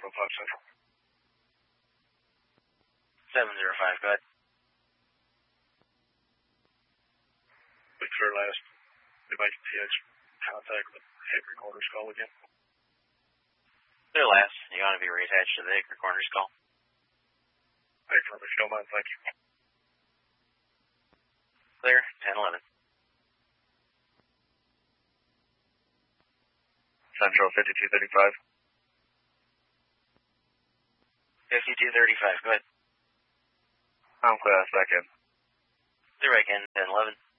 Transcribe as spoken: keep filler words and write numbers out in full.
seven oh five Central. seven zero five, go ahead. Wait for last. We might T X contact with Hickory Corners call again. Clear last. You want to be reattached to the Hickory Corners call? Excellent, if you don't mind, thank you. Clear, ten eleven. Central fifty-two thirty-five. fifty-two thirty-five, go ahead. I'm clear, that's back in. Clear back in, ten eleven.